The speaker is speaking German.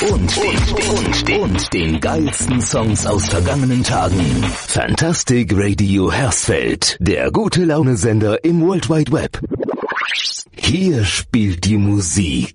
und den geilsten Songs aus vergangenen Tagen. Fantastic Radio Hersfeld, der gute Laune-Sender im World Wide Web. Hier spielt die Musik.